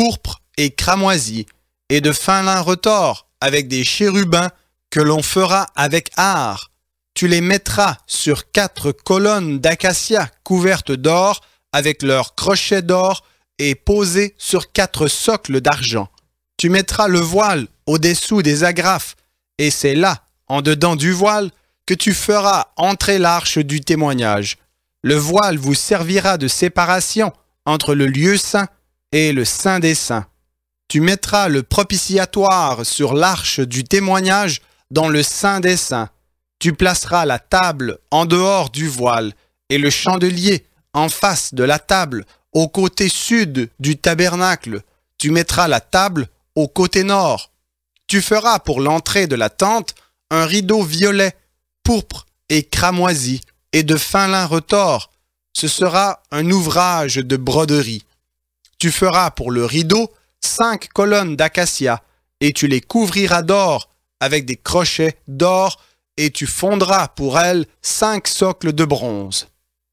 pourpre et cramoisi, et de fin lin retors, avec des chérubins que l'on fera avec art. Tu les mettras sur 4 colonnes d'acacia couvertes d'or, avec leurs crochets d'or, et posées sur 4 socles d'argent. Tu mettras le voile au-dessous des agrafes, et c'est là, en dedans du voile, que tu feras entrer l'arche du témoignage. Le voile vous servira de séparation entre le lieu saint et le saint des saints. Tu mettras le propitiatoire sur l'arche du témoignage dans le saint des saints. Tu placeras la table en dehors du voile et le chandelier en face de la table au côté sud du tabernacle. Tu mettras la table au côté nord. Tu feras pour l'entrée de la tente un rideau violet, pourpre et cramoisi et de fin lin retors. Ce sera un ouvrage de broderie. Tu feras pour le rideau 5 colonnes d'acacia et tu les couvriras d'or avec des crochets d'or et tu fondras pour elles 5 socles de bronze.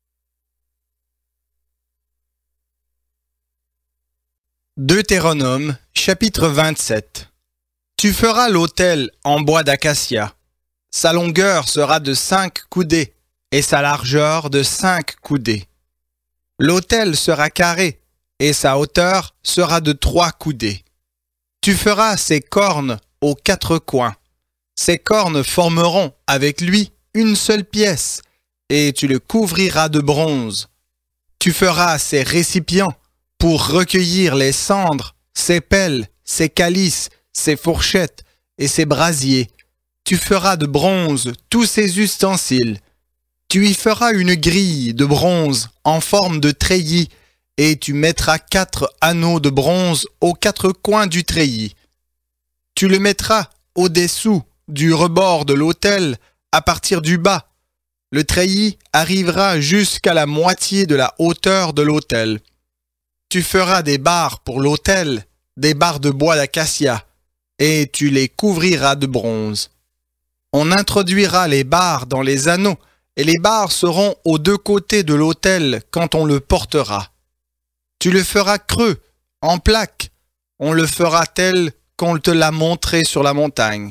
Deutéronome, chapitre 27. Tu feras l'autel en bois d'acacia. Sa longueur sera de 5 coudées et sa largeur de 5 coudées. L'autel sera carré et sa hauteur sera de 3 coudées. Tu feras ses cornes aux 4 coins. Ces cornes formeront avec lui une seule pièce et tu le couvriras de bronze. Tu feras ses récipients pour recueillir les cendres, ses pelles, ses calices, ses fourchettes et ses brasiers. Tu feras de bronze tous ses ustensiles. Tu y feras une grille de bronze en forme de treillis et tu mettras 4 anneaux de bronze aux 4 coins du treillis. Tu le mettras au-dessous du rebord de l'autel à partir du bas. Le treillis arrivera jusqu'à la moitié de la hauteur de l'autel. Tu feras des barres pour l'autel, des barres de bois d'acacia, et tu les couvriras de bronze. On introduira les barres dans les anneaux, et les barres seront aux 2 côtés de l'autel quand on le portera. Tu le feras creux, en plaque, on le fera tel qu'on te l'a montré sur la montagne.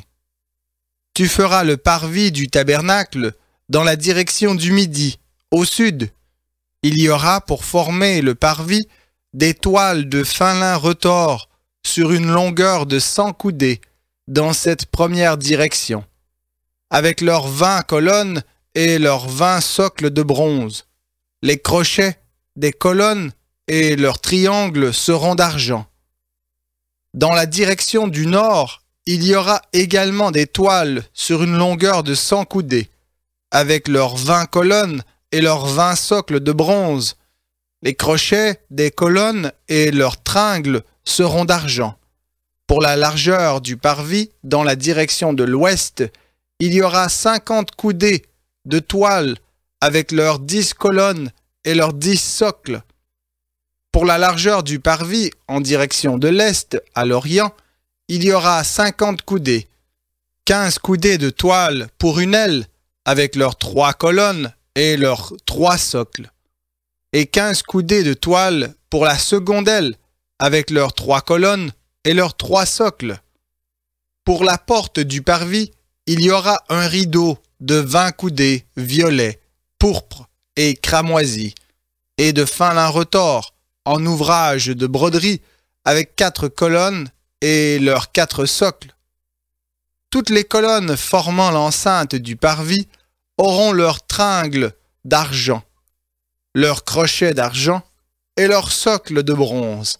Tu feras le parvis du tabernacle dans la direction du midi, au sud. Il y aura pour former le parvis des toiles de fin lin retors sur une longueur de 100 coudées dans cette première direction, avec leurs 20 colonnes et leurs 20 socles de bronze. Les crochets des colonnes et leurs triangles seront d'argent. Dans la direction du nord, il y aura également des toiles sur une longueur de 100 coudées, avec leurs 20 colonnes et leurs 20 socles de bronze. Les crochets des colonnes et leurs tringles seront d'argent. Pour la largeur du parvis, dans la direction de l'ouest, il y aura 50 coudées de toile avec leurs 10 colonnes et leurs 10 socles. Pour la largeur du parvis, en direction de l'est, à l'orient, il y aura 50 coudées, 15 coudées de toile pour une aile, avec leurs 3 colonnes et leurs 3 socles, et 15 coudées de toile pour la seconde aile, avec leurs 3 colonnes et leurs 3 socles. Pour la porte du parvis, il y aura un rideau de 20 coudées violet, pourpre et cramoisi, et de fin lin retors, en ouvrage de broderie, avec 4 colonnes et leurs 4 socles. Toutes les colonnes formant l'enceinte du parvis auront leurs tringles d'argent, leurs crochets d'argent et leurs socles de bronze.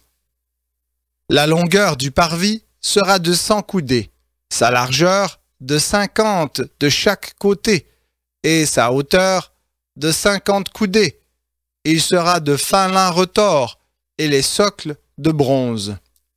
La longueur du parvis sera de 100 coudées, sa largeur de 50 de chaque côté et sa hauteur de 50 coudées. Il sera de fin lin retors et les socles de bronze.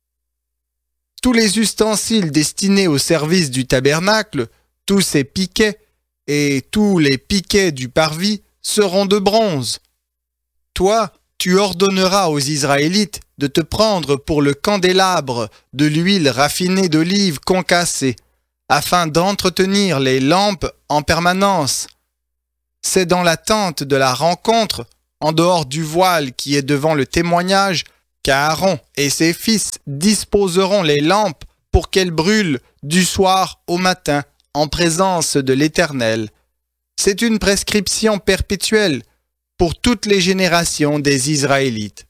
Tous les ustensiles destinés au service du tabernacle, tous ses piquets et tous les piquets du parvis seront de bronze. Toi, tu ordonneras aux Israélites de te prendre pour le candélabre de l'huile raffinée d'olive concassée, afin d'entretenir les lampes en permanence. C'est dans la tente de la rencontre, en dehors du voile qui est devant le témoignage, qu'Aaron et ses fils disposeront les lampes pour qu'elles brûlent du soir au matin en présence de l'Éternel. C'est une prescription perpétuelle pour toutes les générations des Israélites.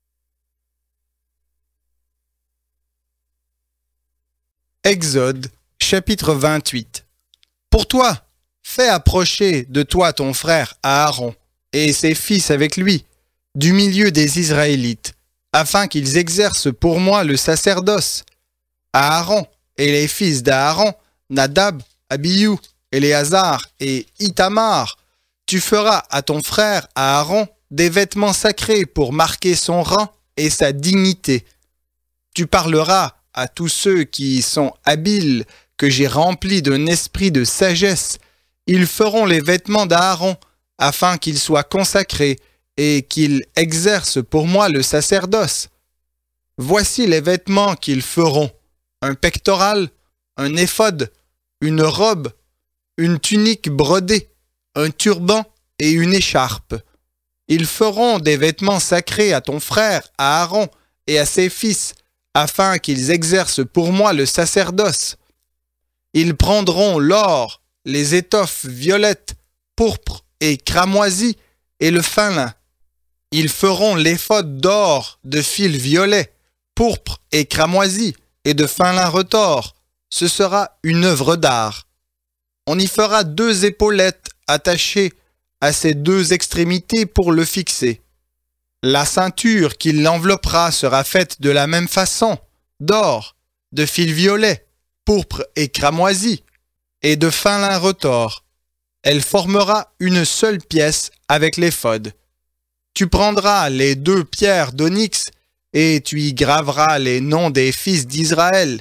Exode, chapitre 28. Pour toi, fais approcher de toi ton frère Aaron et ses fils avec lui, du milieu des Israélites, afin qu'ils exercent pour moi le sacerdoce. Aaron et les fils d'Aaron, Nadab, Abihu, Éléazar et Ithamar, tu feras à ton frère Aaron des vêtements sacrés pour marquer son rang et sa dignité. Tu parleras à tous ceux qui sont habiles, que j'ai remplis d'un esprit de sagesse. Ils feront les vêtements d'Aaron, afin qu'ils soient consacrés et qu'ils exercent pour moi le sacerdoce. Voici les vêtements qu'ils feront: un pectoral, un éphod, une robe, une tunique brodée, un turban et une écharpe. Ils feront des vêtements sacrés à ton frère, à Aaron et à ses fils, afin qu'ils exercent pour moi le sacerdoce. Ils prendront l'or, les étoffes violettes, pourpres et cramoisies, et le fin lin. Ils feront l'éphod d'or, de fil violet, pourpre et cramoisi, et de fin lin retors. Ce sera une œuvre d'art. On y fera 2 épaulettes attachées à ses 2 extrémités pour le fixer. La ceinture qui l'enveloppera sera faite de la même façon, d'or, de fil violet, pourpre et cramoisi, et de fin lin retors. Elle formera une seule pièce avec l'éphod. Tu prendras les 2 pierres d'onyx et tu y graveras les noms des fils d'Israël,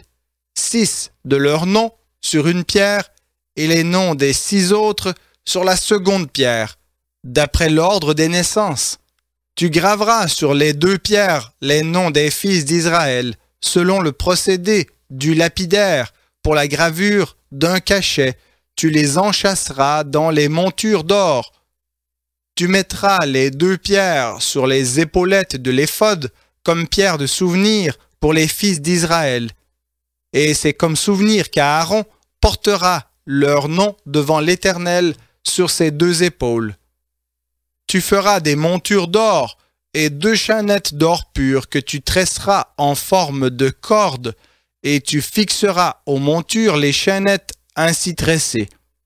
6 de leurs noms sur une pierre et les noms des 6 autres sur la seconde pierre, d'après l'ordre des naissances. Tu graveras sur les 2 pierres les noms des fils d'Israël, selon le procédé du lapidaire, pour la gravure d'un cachet. Tu les enchâsseras dans les montures d'or. Tu mettras les 2 pierres sur les épaulettes de l'éphod comme pierre de souvenir pour les fils d'Israël. Et c'est comme souvenir qu'Aaron portera leur nom devant l'Éternel sur ses 2 épaules. Tu feras des montures d'or et 2 chaînettes d'or pur que tu tresseras en forme de corde, et tu fixeras aux montures les chaînettes ainsi tressées.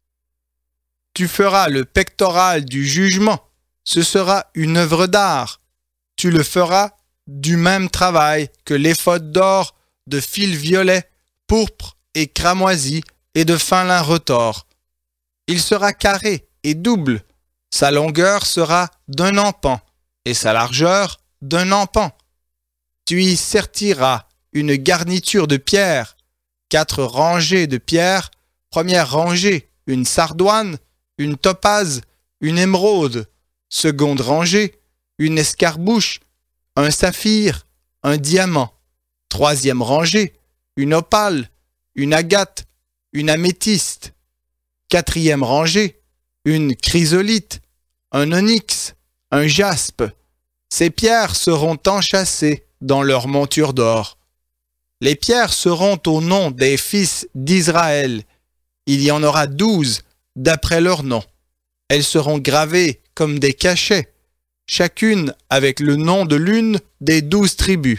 Tu feras le pectoral du jugement. Ce sera une œuvre d'art. Tu le feras du même travail que l'éphod d'or, de fil violet, pourpre et cramoisi, et de fin lin retors. Il sera carré et double. Sa longueur sera d'1 empan, et sa largeur d'1 empan. Tu y sertiras une garniture de pierre, 4 rangées de pierres, première rangée, une sardoine, une topaze, une émeraude, seconde rangée, une escarbouche, un saphir, un diamant, troisième rangée, une opale, une agate, une améthyste, quatrième rangée, une chrysolite, un onyx, un jaspe. Ces pierres seront enchâssées dans leur monture d'or. Les pierres seront au nom des fils d'Israël. Il y en aura 12 d'après leur nom. Elles seront gravées comme des cachets, chacune avec le nom de l'une des 12 tribus.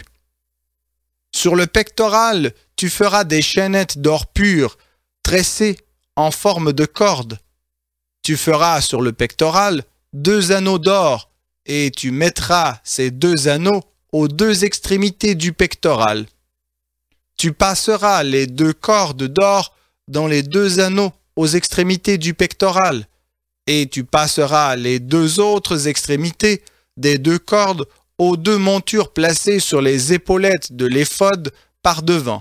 Sur le pectoral, tu feras des chaînettes d'or pur, tressées en forme de corde. Tu feras sur le pectoral 2 anneaux d'or, et tu mettras ces 2 anneaux aux 2 extrémités du pectoral. Tu passeras les 2 cordes d'or dans les 2 anneaux aux extrémités du pectoral, et tu passeras les 2 autres extrémités des 2 cordes aux 2 montures placées sur les épaulettes de l'éphod par devant.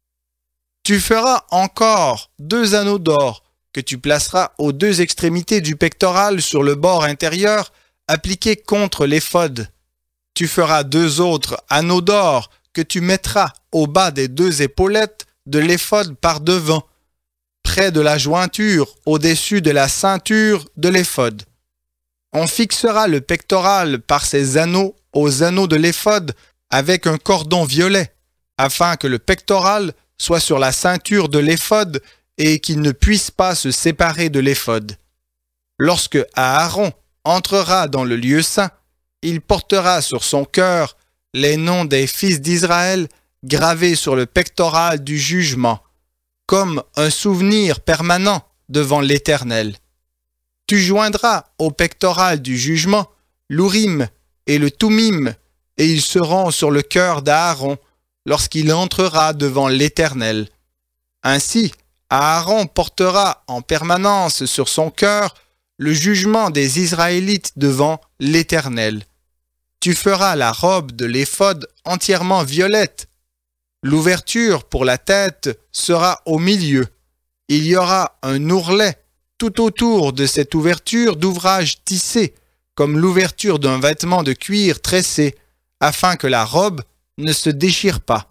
Tu feras encore 2 anneaux d'or que tu placeras aux 2 extrémités du pectoral sur le bord intérieur appliqué contre l'éphod. Tu feras 2 autres anneaux d'or que tu mettras au bas des 2 épaulettes de l'éphod par devant, près de la jointure au-dessus de la ceinture de l'éphod. On fixera le pectoral par ses anneaux aux anneaux de l'éphod avec un cordon violet, afin que le pectoral soit sur la ceinture de l'éphod et qu'il ne puisse pas se séparer de l'éphod. Lorsque Aaron entrera dans le lieu saint, il portera sur son cœur les noms des fils d'Israël gravés sur le pectoral du jugement, comme un souvenir permanent devant l'Éternel. Tu joindras au pectoral du jugement l'Urim et le Thummim, et ils seront sur le cœur d'Aaron lorsqu'il entrera devant l'Éternel. Ainsi, Aaron portera en permanence sur son cœur le jugement des Israélites devant l'Éternel. Tu feras la robe de l'éphod entièrement violette. L'ouverture pour la tête sera au milieu. Il y aura un ourlet tout autour de cette ouverture d'ouvrage tissé, comme l'ouverture d'un vêtement de cuir tressé, afin que la robe ne se déchire pas.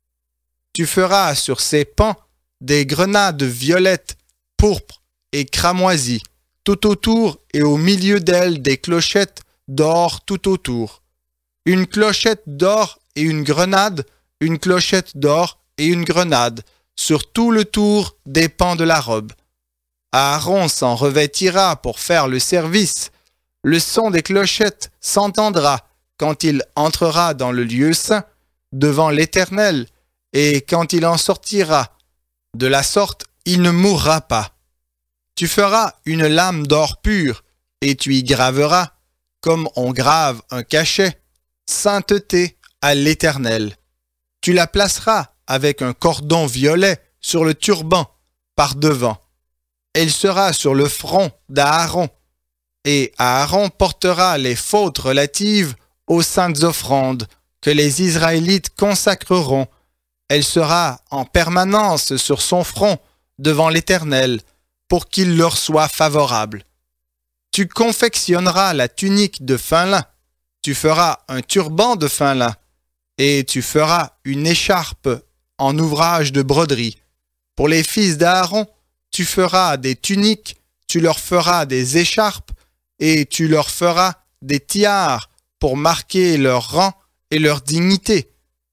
Tu feras sur ses pans des grenades violettes, pourpres et cramoisies, tout autour et au milieu d'elles des clochettes d'or tout autour. Une clochette d'or et une grenade, une clochette d'or et une grenade, sur tout le tour des pans de la robe. Aaron s'en revêtira pour faire le service. Le son des clochettes s'entendra quand il entrera dans le lieu saint, devant l'Éternel, et quand il en sortira. De la sorte, il ne mourra pas. Tu feras une lame d'or pur, et tu y graveras, comme on grave un cachet, sainteté à l'Éternel. Tu la placeras avec un cordon violet sur le turban, par devant. Elle sera sur le front d'Aaron, et Aaron portera les fautes relatives aux saintes offrandes que les Israélites consacreront. Elle sera en permanence sur son front devant l'Éternel, pour qu'il leur soit favorable. Tu confectionneras la tunique de fin lin, tu feras un turban de fin lin, et tu feras une écharpe en ouvrage de broderie. Pour les fils d'Aaron, tu feras des tuniques, tu leur feras des écharpes, et tu leur feras des tiares pour marquer leur rang et leur dignité.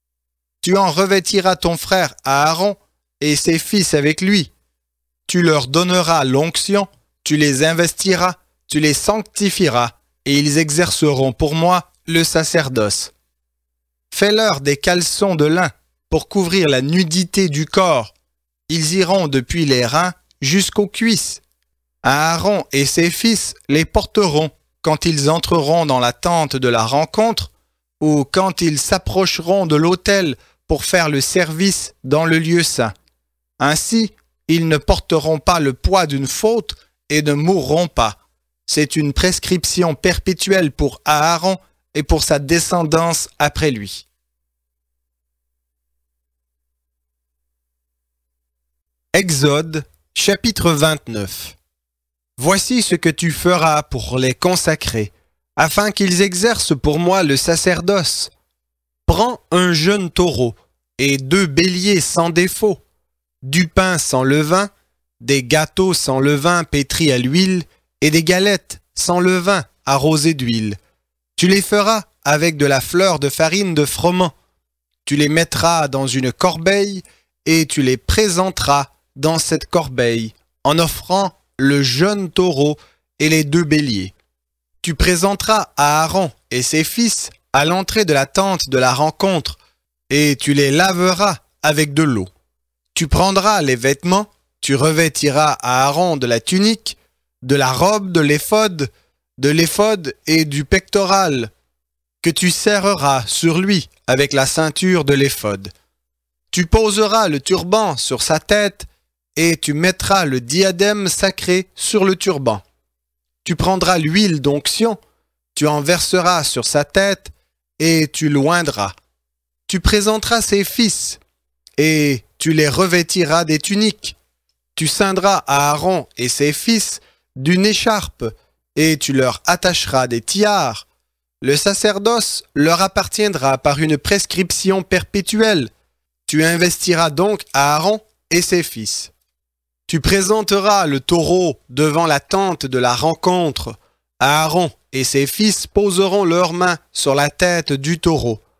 Tu en revêtiras ton frère Aaron et ses fils avec lui. Tu leur donneras l'onction, tu les investiras, tu les sanctifieras, et ils exerceront pour moi le sacerdoce. Fais-leur des caleçons de lin pour couvrir la nudité du corps. Ils iront depuis les reins jusqu'aux cuisses. Aaron et ses fils les porteront quand ils entreront dans la tente de la rencontre ou quand ils s'approcheront de l'autel pour faire le service dans le lieu saint. Ainsi, ils ne porteront pas le poids d'une faute et ne mourront pas. C'est une prescription perpétuelle pour Aaron et pour sa descendance après lui. Exode, chapitre 29. Voici ce que tu feras pour les consacrer, afin qu'ils exercent pour moi le sacerdoce. Prends un jeune taureau et 2 béliers sans défaut, du pain sans levain, des gâteaux sans levain pétris à l'huile et des galettes sans levain arrosées d'huile. Tu les feras avec de la fleur de farine de froment. Tu les mettras dans une corbeille et tu les présenteras dans cette corbeille en offrant le jeune taureau et les 2 béliers. Tu présenteras Aaron et ses fils à l'entrée de la tente de la rencontre et tu les laveras avec de l'eau. Tu prendras les vêtements, tu revêtiras Aaron de la tunique, de la robe de l'éphod et du pectoral, que tu serreras sur lui avec la ceinture de l'éphod. Tu poseras le turban sur sa tête et tu mettras le diadème sacré sur le turban. Tu prendras l'huile d'onction, tu en verseras sur sa tête et tu l'oindras. Tu présenteras ses fils et tu les revêtiras des tuniques. Tu ceindras Aaron et ses fils d'une écharpe et tu leur attacheras des tiares. Le sacerdoce leur appartiendra par une prescription perpétuelle. Tu investiras donc Aaron et ses fils. Tu présenteras le taureau devant la tente de la rencontre. Aaron et ses fils poseront leurs mains sur la tête du taureau.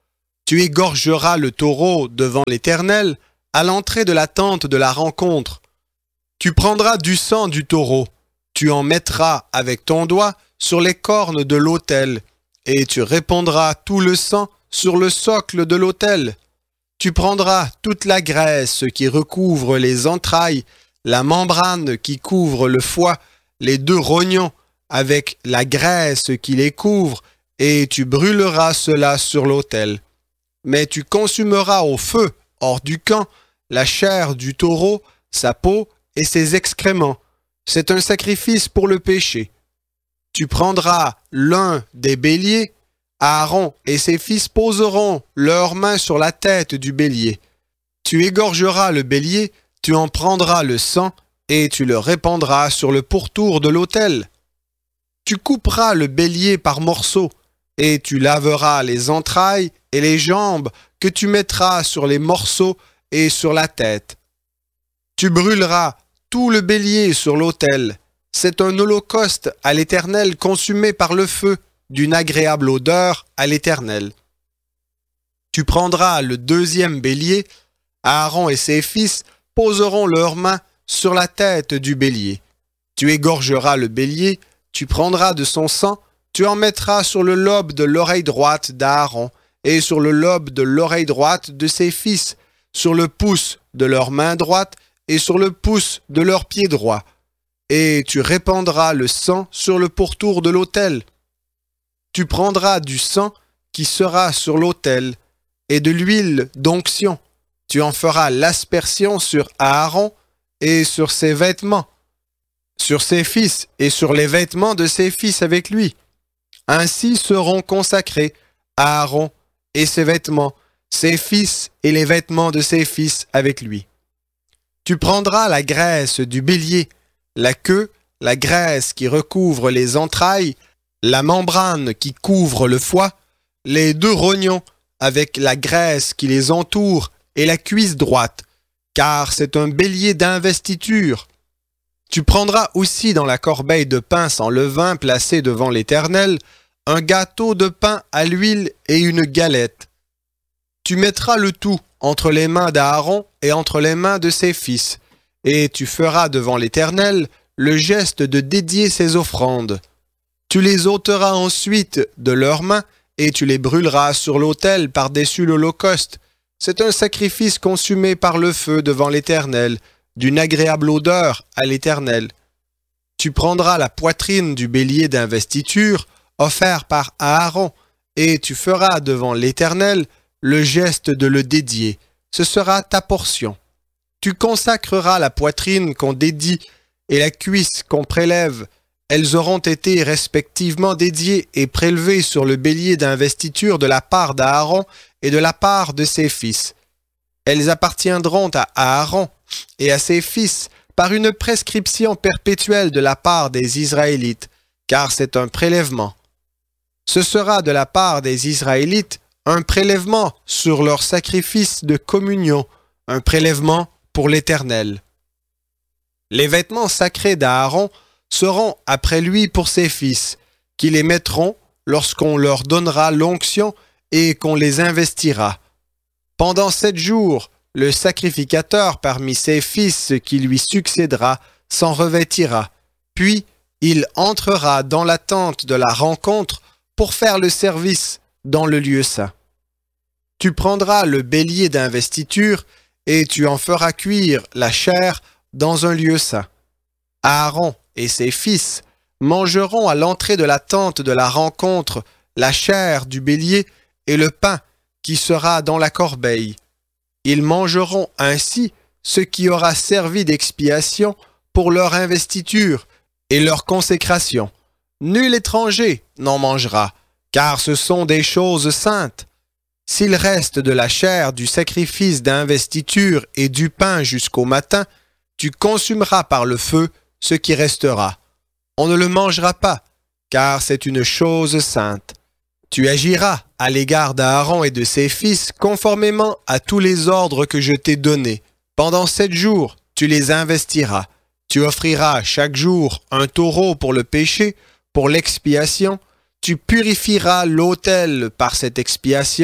Tu égorgeras le taureau devant l'Éternel à l'entrée de la tente de la rencontre. Tu prendras du sang du taureau, tu en mettras avec ton doigt sur les cornes de l'autel, et tu répandras tout le sang sur le socle de l'autel. Tu prendras toute la graisse qui recouvre les entrailles, la membrane qui couvre le foie, les 2 rognons avec la graisse qui les couvre, et tu brûleras cela sur l'autel. Mais tu consumeras au feu, hors du camp, la chair du taureau, sa peau et ses excréments. C'est un sacrifice pour le péché. Tu prendras l'un des béliers, Aaron et ses fils poseront leurs mains sur la tête du bélier. Tu égorgeras le bélier, tu en prendras le sang, et tu le répandras sur le pourtour de l'autel. Tu couperas le bélier par morceaux, et tu laveras les entrailles et les jambes que tu mettras sur les morceaux et sur la tête. Tu brûleras tout le bélier sur l'autel. C'est un holocauste à l'Éternel consumé par le feu, d'une agréable odeur à l'Éternel. Tu prendras le 2e bélier, Aaron et ses fils poseront leurs mains sur la tête du bélier. Tu égorgeras le bélier, tu prendras de son sang, tu en mettras sur le lobe de l'oreille droite d'Aaron et sur le lobe de l'oreille droite de ses fils, sur le pouce de leur main droite et sur le pouce de leur pied droit. Et tu répandras le sang sur le pourtour de l'autel. Tu prendras du sang qui sera sur l'autel et de l'huile d'onction. Tu en feras l'aspersion sur Aaron et sur ses vêtements, sur ses fils et sur les vêtements de ses fils avec lui. Ainsi seront consacrés Aaron et ses vêtements, ses fils et les vêtements de ses fils avec lui. Tu prendras la graisse du bélier, la queue, la graisse qui recouvre les entrailles, la membrane qui couvre le foie, les 2 rognons avec la graisse qui les entoure et la cuisse droite, car c'est un bélier d'investiture. Tu prendras aussi dans la corbeille de pain sans levain placée devant l'Éternel un gâteau de pain à l'huile et une galette. Tu mettras le tout entre les mains d'Aaron et entre les mains de ses fils, et tu feras devant l'Éternel le geste de dédier ses offrandes. Tu les ôteras ensuite de leurs mains et tu les brûleras sur l'autel par-dessus l'holocauste. C'est un sacrifice consumé par le feu devant l'Éternel, d'une agréable odeur à l'Éternel. Tu prendras la poitrine du bélier d'investiture, offert par Aaron, et tu feras devant l'Éternel le geste de le dédier. Ce sera ta portion. Tu consacreras la poitrine qu'on dédie et la cuisse qu'on prélève. Elles auront été respectivement dédiées et prélevées sur le bélier d'investiture de la part d'Aaron et de la part de ses fils. Elles appartiendront à Aaron et à ses fils par une prescription perpétuelle de la part des Israélites, car c'est un prélèvement. Ce sera de la part des Israélites un prélèvement sur leur sacrifice de communion, un prélèvement pour l'Éternel. Les vêtements sacrés d'Aaron seront après lui pour ses fils, qui les mettront lorsqu'on leur donnera l'onction et qu'on les investira. Pendant 7 jours, le sacrificateur parmi ses fils qui lui succédera s'en revêtira, puis il entrera dans la tente de la rencontre pour faire le service dans le lieu saint. Tu prendras le bélier d'investiture et tu en feras cuire la chair dans un lieu saint. Aaron et ses fils mangeront à l'entrée de la tente de la rencontre la chair du bélier et le pain qui sera dans la corbeille. Ils mangeront ainsi ce qui aura servi d'expiation pour leur investiture et leur consécration. Nul étranger n'en mangera, car ce sont des choses saintes. S'il reste de la chair du sacrifice d'investiture et du pain jusqu'au matin, tu consumeras par le feu ce qui restera. On ne le mangera pas, car c'est une chose sainte. Tu agiras à l'égard d'Aaron et de ses fils conformément à tous les ordres que je t'ai donnés. Pendant 7 jours, tu les investiras. Tu offriras chaque jour un taureau pour le péché, pour l'expiation. Tu purifieras l'autel par cette expiation,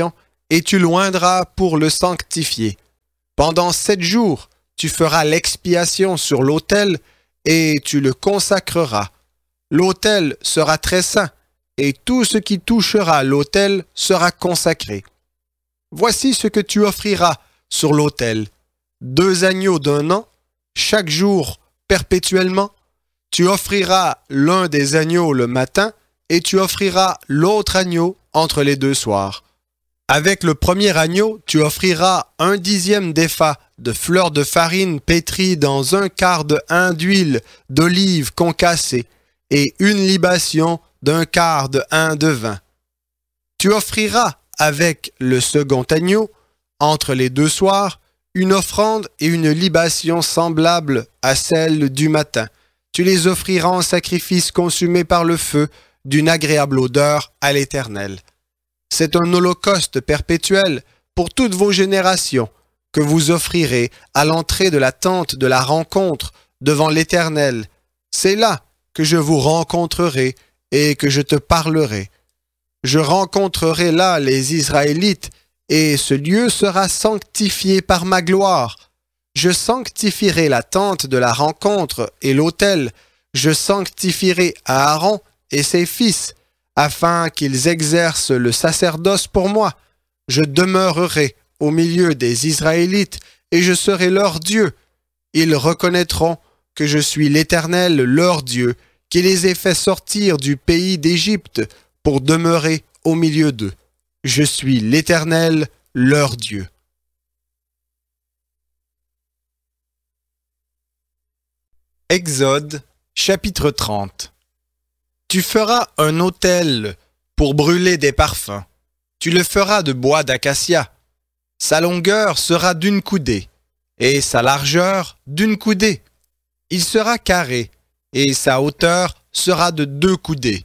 et tu l'oindras pour le sanctifier. Pendant 7 jours, tu feras l'expiation sur l'autel et tu le consacreras. L'autel sera très saint et tout ce qui touchera l'autel sera consacré. Voici ce que tu offriras sur l'autel. 2 agneaux d'1 an, chaque jour, perpétuellement. Tu offriras l'un des agneaux le matin et tu offriras l'autre agneau entre les 2 soirs. Avec le premier agneau, tu offriras 1/10 d'épha de fleur de farine pétrie dans 1/4 de hin d'huile d'olive concassée et 1 libation d'1/4 de hin de vin. Tu offriras avec le second agneau, entre les 2 soirs, une offrande et une libation semblables à celle du matin. Tu les offriras en sacrifice consumé par le feu, d'une agréable odeur à l'Éternel. C'est un holocauste perpétuel pour toutes vos générations que vous offrirez à l'entrée de la tente de la rencontre devant l'Éternel. C'est là que je vous rencontrerai et que je te parlerai. Je rencontrerai là les Israélites et ce lieu sera sanctifié par ma gloire. Je sanctifierai la tente de la rencontre et l'autel. Je sanctifierai Aaron et ses fils, afin qu'ils exercent le sacerdoce pour moi. Je demeurerai au milieu des Israélites, et je serai leur Dieu. Ils reconnaîtront que je suis l'Éternel, leur Dieu, qui les ai fait sortir du pays d'Égypte pour demeurer au milieu d'eux. Je suis l'Éternel, leur Dieu. Exode, chapitre 30. Tu feras un autel pour brûler des parfums. Tu le feras de bois d'acacia. Sa longueur sera d'1 coudée, et sa largeur d'1 coudée. Il sera carré, et sa hauteur sera de 2 coudées.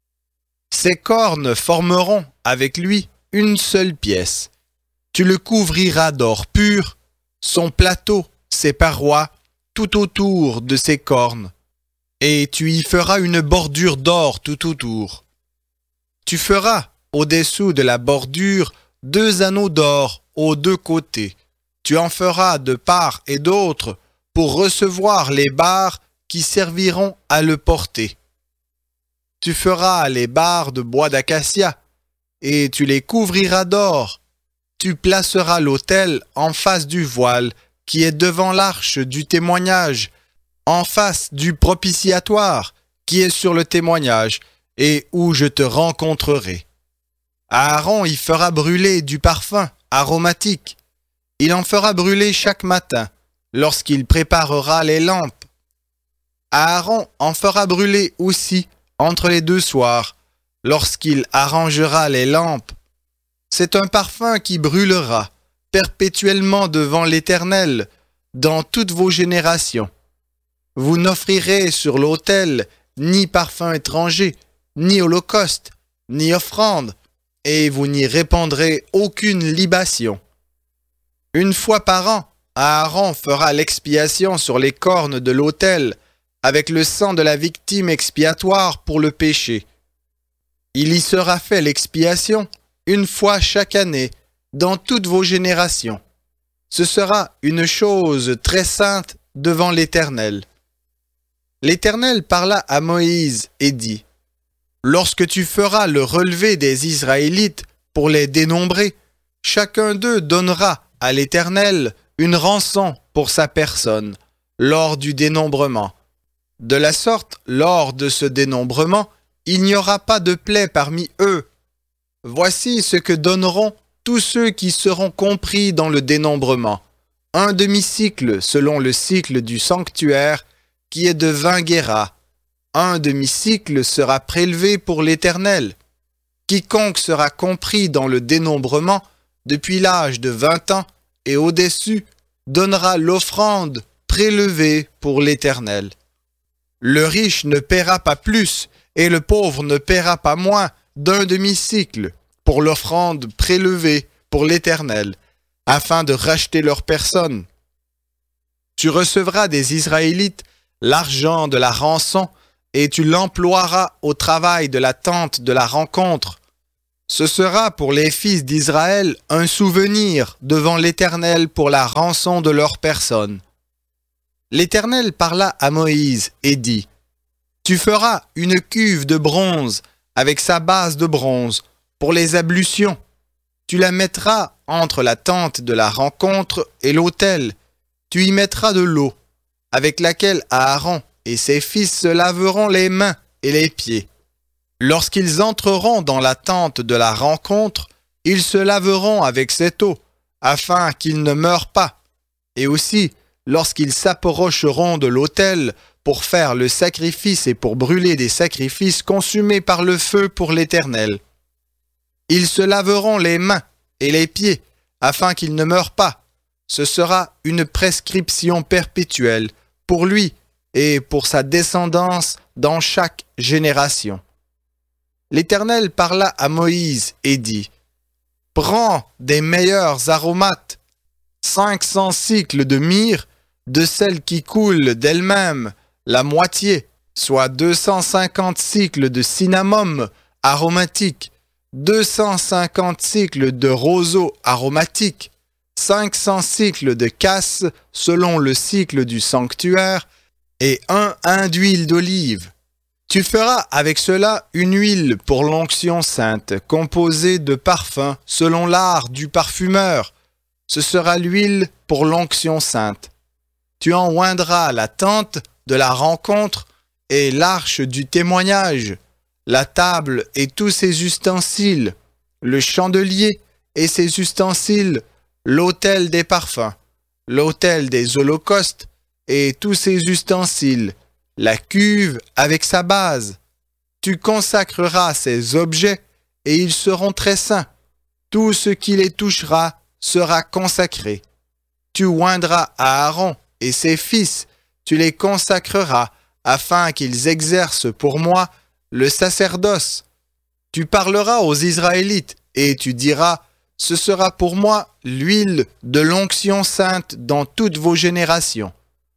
Ses cornes formeront avec lui une seule pièce. Tu le couvriras d'or pur, son plateau, ses parois, tout autour de ses cornes. Et tu y feras une bordure d'or tout autour. Tu feras, au-dessous de la bordure, 2 anneaux d'or aux 2 côtés. Tu en feras de part et d'autre pour recevoir les barres qui serviront à le porter. Tu feras les barres de bois d'acacia et tu les couvriras d'or. Tu placeras l'autel en face du voile qui est devant l'arche du témoignage, en face du propitiatoire qui est sur le témoignage et où je te rencontrerai. Aaron y fera brûler du parfum aromatique. Il en fera brûler chaque matin lorsqu'il préparera les lampes. Aaron en fera brûler aussi entre les 2 soirs lorsqu'il arrangera les lampes. C'est un parfum qui brûlera perpétuellement devant l'Éternel dans toutes vos générations. Vous n'offrirez sur l'autel ni parfum étranger, ni holocauste, ni offrande, et vous n'y répandrez aucune libation. 1 fois par an, Aaron fera l'expiation sur les cornes de l'autel avec le sang de la victime expiatoire pour le péché. Il y sera fait l'expiation 1 fois chaque année dans toutes vos générations. Ce sera une chose très sainte devant l'Éternel. L'Éternel parla à Moïse et dit : Lorsque tu feras le relevé des Israélites pour les dénombrer, chacun d'eux donnera à l'Éternel une rançon pour sa personne lors du dénombrement. De la sorte, lors de ce dénombrement, il n'y aura pas de plaie parmi eux. Voici ce que donneront tous ceux qui seront compris dans le dénombrement. 1 demi-cycle selon le cycle du sanctuaire, qui est de 20 guéras. 1 demi-cycle sera prélevé pour l'Éternel. Quiconque sera compris dans le dénombrement depuis l'âge de 20 ans et au-dessus donnera l'offrande prélevée pour l'Éternel. Le riche ne paiera pas plus et le pauvre ne paiera pas moins d'1 demi-cycle pour l'offrande prélevée pour l'Éternel, afin de racheter leur personne. Tu recevras des Israélites l'argent de la rançon et tu l'emploieras au travail de la tente de la rencontre. Ce sera pour les fils d'Israël un souvenir devant l'Éternel pour la rançon de leur personne. L'Éternel parla à Moïse et dit, « Tu feras une cuve de bronze avec sa base de bronze pour les ablutions. Tu la mettras entre la tente de la rencontre et l'autel. Tu y mettras de l'eau, avec laquelle Aaron et ses fils se laveront les mains et les pieds. Lorsqu'ils entreront dans la tente de la rencontre, ils se laveront avec cette eau, afin qu'ils ne meurent pas. Et aussi, lorsqu'ils s'approcheront de l'autel pour faire le sacrifice et pour brûler des sacrifices consumés par le feu pour l'Éternel. Ils se laveront les mains et les pieds, afin qu'ils ne meurent pas. Ce sera une prescription perpétuelle pour lui et pour sa descendance dans chaque génération. L'Éternel parla à Moïse et dit, « Prends des meilleurs aromates, 500 cycles de myrrhe, de celle qui coule d'elle-même, la moitié, soit 250 cycles de cinnamome aromatique, 250 cycles de roseau aromatique, 500 cycles de casse selon le cycle du sanctuaire, et un hin d'huile d'olive. Tu feras avec cela une huile pour l'onction sainte, composée de parfums selon l'art du parfumeur. Ce sera l'huile pour l'onction sainte. Tu en oindras la tente de la rencontre et l'arche du témoignage, la table et tous ses ustensiles, le chandelier et ses ustensiles, l'autel des parfums, l'autel des holocaustes et tous ses ustensiles, la cuve avec sa base. Tu consacreras ces objets et ils seront très saints. Tout ce qui les touchera sera consacré. Tu oindras Aaron et ses fils, tu les consacreras afin qu'ils exercent pour moi le sacerdoce. Tu parleras aux Israélites et tu diras, ce sera pour moi l'huile de l'onction sainte dans toutes vos générations.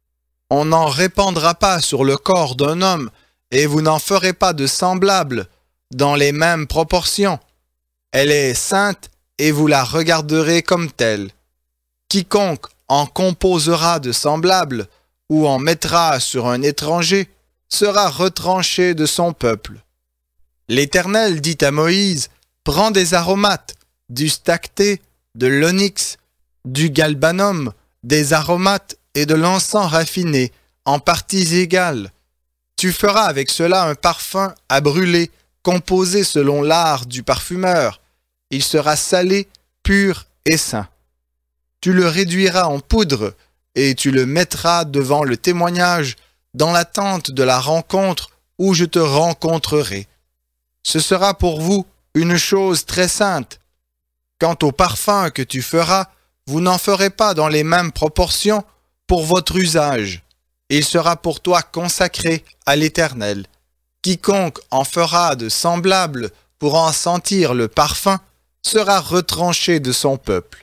On n'en répandra pas sur le corps d'un homme, et vous n'en ferez pas de semblable, dans les mêmes proportions. Elle est sainte, et vous la regarderez comme telle. Quiconque en composera de semblable, ou en mettra sur un étranger, sera retranché de son peuple. L'Éternel dit à Moïse, « Prends des aromates, du stacté, de l'onyx, du galbanum, des aromates et de l'encens raffiné, en parties égales. Tu feras avec cela un parfum à brûler, composé selon l'art du parfumeur. Il sera salé, pur et saint. Tu le réduiras en poudre, et tu le mettras devant le témoignage, dans la tente de la rencontre où je te rencontrerai. Ce sera pour vous une chose très sainte. Quant au parfum que tu feras, vous n'en ferez pas dans les mêmes proportions pour votre usage. Il sera pour toi consacré à l'Éternel. Quiconque en fera de semblable pour en sentir le parfum sera retranché de son peuple.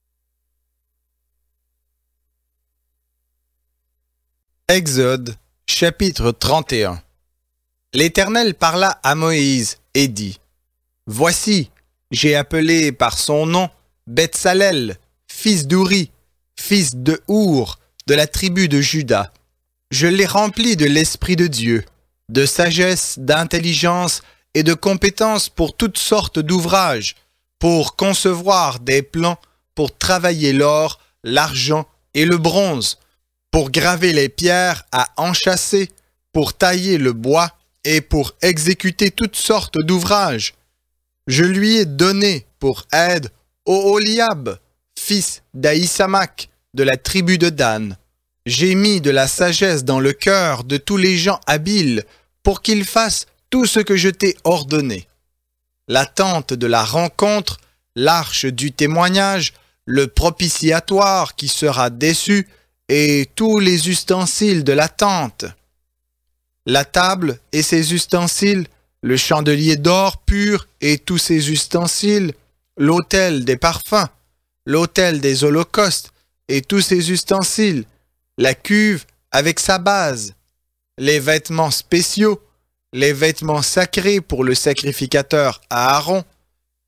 Exode, chapitre 31. L'Éternel parla à Moïse et dit, « Voici, j'ai appelé par son nom Betsalel, fils d'Ouri, fils de Our, de la tribu de Juda. Je l'ai rempli de l'Esprit de Dieu, de sagesse, d'intelligence et de compétence pour toutes sortes d'ouvrages, pour concevoir des plans, pour travailler l'or, l'argent et le bronze, pour graver les pierres à enchâsser, pour tailler le bois et pour exécuter toutes sortes d'ouvrages. Je lui ai donné pour aide Oholiab, fils d'Ahisamach, de la tribu de Dan. J'ai mis de la sagesse dans le cœur de tous les gens habiles pour qu'ils fassent tout ce que je t'ai ordonné. La tente de la rencontre, l'arche du témoignage, le propitiatoire qui sera dessus et tous les ustensiles de la tente. La table et ses ustensiles, le chandelier d'or pur et tous ses ustensiles, l'autel des parfums, l'autel des holocaustes et tous ses ustensiles, la cuve avec sa base, les vêtements spéciaux, les vêtements sacrés pour le sacrificateur Aaron,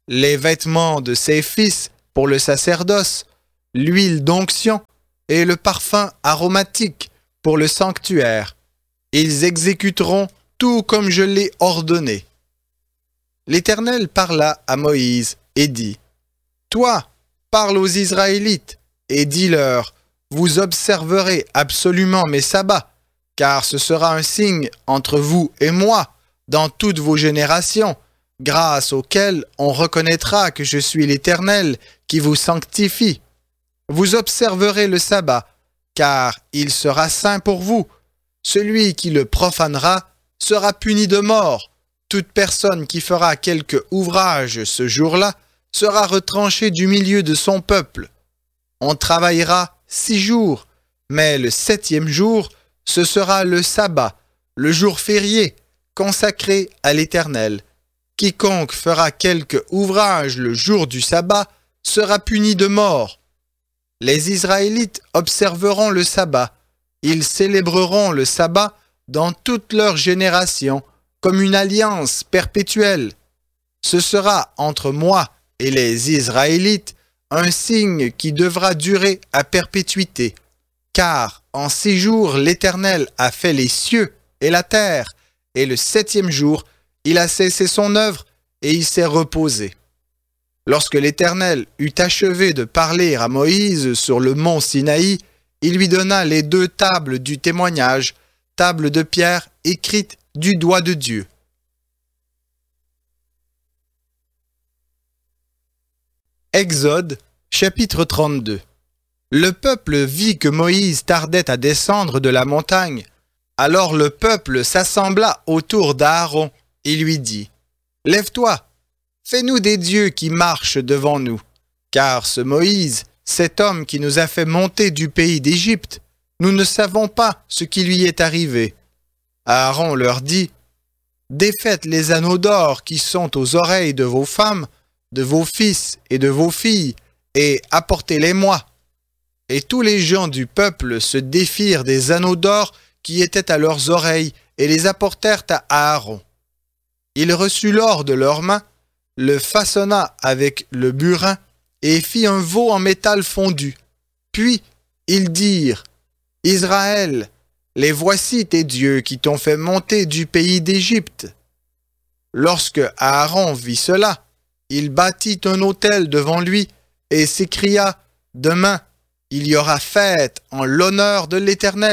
les vêtements de ses fils pour le sacerdoce, l'huile d'onction et le parfum aromatique pour le sanctuaire. Ils exécuteront tout comme je l'ai ordonné. L'Éternel parla à Moïse et dit, « Toi, parle aux Israélites et dis-leur, vous observerez absolument mes sabbats, car ce sera un signe entre vous et moi dans toutes vos générations, grâce auquel on reconnaîtra que je suis l'Éternel qui vous sanctifie. Vous observerez le sabbat, car il sera saint pour vous. Celui qui le profanera sera puni de mort. Toute personne qui fera quelque ouvrage ce jour-là sera retranchée du milieu de son peuple. On travaillera 6 jours, mais le 7e jour, ce sera le sabbat, le jour férié, consacré à l'Éternel. Quiconque fera quelque ouvrage le jour du sabbat sera puni de mort. Les Israélites observeront le sabbat. Ils célébreront le sabbat dans toutes leurs générations, comme une alliance perpétuelle. Ce sera entre moi et les Israélites un signe qui devra durer à perpétuité. Car en 6 jours l'Éternel a fait les cieux et la terre, et le 7e jour, il a cessé son œuvre et il s'est reposé. Lorsque l'Éternel eut achevé de parler à Moïse sur le mont Sinaï, il lui donna les 2 tables du témoignage, tables de pierre écrites du doigt de Dieu. Exode, chapitre 32. Le peuple vit que Moïse tardait à descendre de la montagne. Alors le peuple s'assembla autour d'Aaron et lui dit, « Lève-toi, fais-nous des dieux qui marchent devant nous, car ce Moïse, cet homme qui nous a fait monter du pays d'Égypte, nous ne savons pas ce qui lui est arrivé. » Aaron leur dit, « Défaites les anneaux d'or qui sont aux oreilles de vos femmes, de vos fils et de vos filles, et apportez-les-moi. » Et tous les gens du peuple se défirent des anneaux d'or qui étaient à leurs oreilles et les apportèrent à Aaron. Il reçut l'or de leurs mains, le façonna avec le burin et fit un veau en métal fondu. Puis ils dirent, « Israël, les voici tes dieux qui t'ont fait monter du pays d'Égypte. » Lorsque Aaron vit cela, il bâtit un autel devant lui et s'écria, « Demain, il y aura fête en l'honneur de l'Éternel. »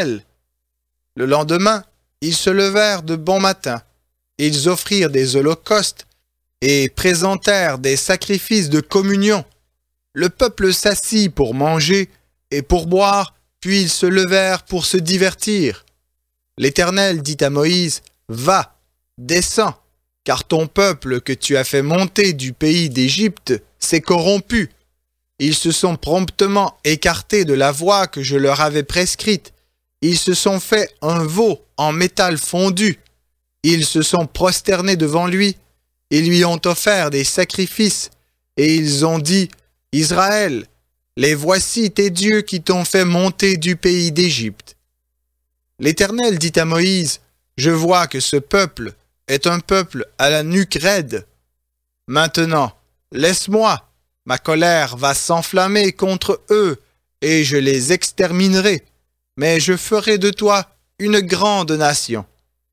Le lendemain, ils se levèrent de bon matin. Ils offrirent des holocaustes et présentèrent des sacrifices de communion. Le peuple s'assit pour manger et pour boire, puis ils se levèrent pour se divertir. L'Éternel dit à Moïse, « Va, descends, car ton peuple que tu as fait monter du pays d'Égypte s'est corrompu. Ils se sont promptement écartés de la voie que je leur avais prescrite. Ils se sont fait un veau en métal fondu. Ils se sont prosternés devant lui. Ils lui ont offert des sacrifices. Et ils ont dit, « Israël, les voici tes dieux qui t'ont fait monter du pays d'Égypte. » L'Éternel dit à Moïse, « Je vois que ce peuple est un peuple à la nuque raide. Maintenant, laisse-moi. Ma colère va s'enflammer contre eux, et je les exterminerai, mais je ferai de toi une grande nation. »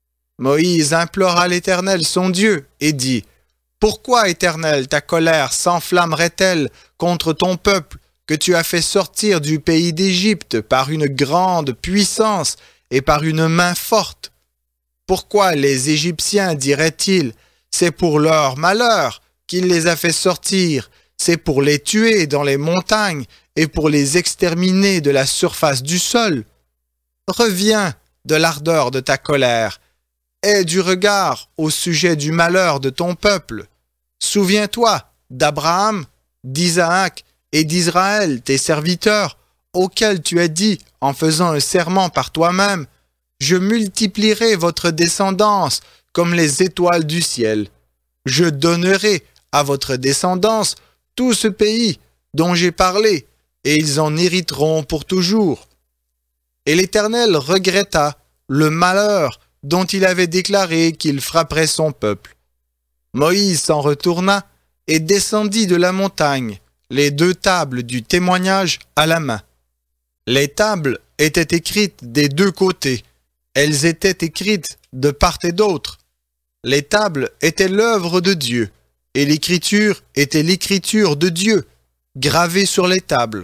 Moïse implora l'Éternel son Dieu et dit, « Pourquoi, Éternel, ta colère s'enflammerait-elle contre ton peuple que tu as fait sortir du pays d'Égypte par une grande puissance et par une main forte? Pourquoi les Égyptiens diraient-ils, c'est pour leur malheur qu'il les a fait sortir, c'est pour les tuer dans les montagnes et pour les exterminer de la surface du sol? Reviens de l'ardeur de ta colère. Aie du regard au sujet du malheur de ton peuple. Souviens-toi d'Abraham, d'Isaac et d'Israël, tes serviteurs, auxquels tu as dit, en faisant un serment par toi-même, « Je multiplierai votre descendance comme les étoiles du ciel. Je donnerai à votre descendance tout ce pays dont j'ai parlé, et ils en hériteront pour toujours. » Et l'Éternel regretta le malheur dont il avait déclaré qu'il frapperait son peuple. Moïse s'en retourna et descendit de la montagne, les 2 tables du témoignage à la main. Les tables étaient écrites des 2 côtés. Elles étaient écrites de part et d'autre. Les tables étaient l'œuvre de Dieu, et l'écriture était l'écriture de Dieu, gravée sur les tables.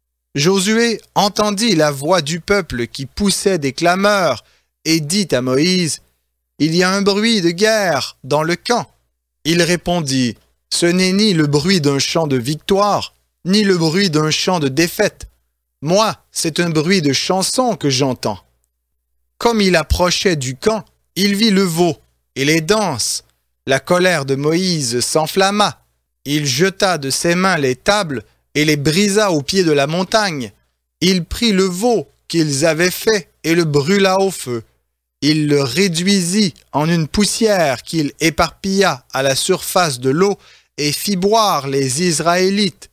Josué entendit la voix du peuple qui poussait des clameurs et dit à Moïse, « Il y a un bruit de guerre dans le camp. » Il répondit, « Ce n'est ni le bruit d'un chant de victoire, ni le bruit d'un chant de défaite. Moi, c'est un bruit de chanson que j'entends. » Comme il approchait du camp, il vit le veau et les danses. La colère de Moïse s'enflamma. Il jeta de ses mains les tables et les brisa au pied de la montagne. Il prit le veau qu'ils avaient fait et le brûla au feu. Il le réduisit en une poussière qu'il éparpilla à la surface de l'eau et fit boire les Israélites.